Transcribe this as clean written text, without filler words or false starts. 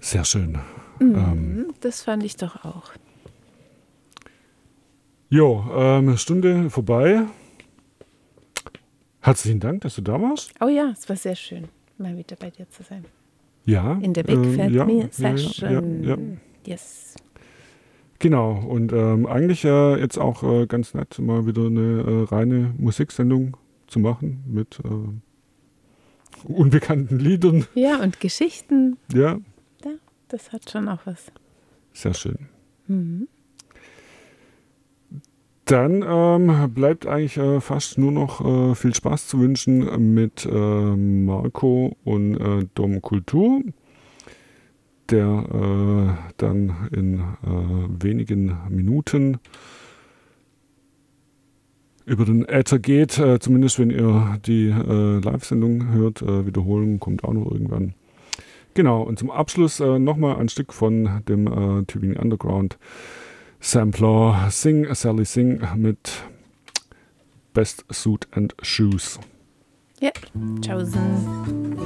Sehr schön. Das fand ich doch auch. Stunde vorbei. Herzlichen Dank, dass du da warst. Oh ja, es war sehr schön, mal wieder bei dir zu sein. Ja. In der Big Fat Me Session. Ja. Yes. Genau, und eigentlich jetzt auch ganz nett, mal wieder eine reine Musiksendung zu machen mit unbekannten Liedern. Ja, und Geschichten. Ja. Ja, das hat schon auch was. Sehr schön. Mhm. Dann bleibt eigentlich fast nur noch viel Spaß zu wünschen mit Marco und Dom Kultur, der dann in wenigen Minuten über den Äther geht, zumindest wenn ihr die Live-Sendung hört. Wiederholung kommt auch noch irgendwann. Genau, und zum Abschluss nochmal ein Stück von dem Tübingen Underground Sampler Sing Sally Sing mit Best Suit and Shoes. Ja, chosen.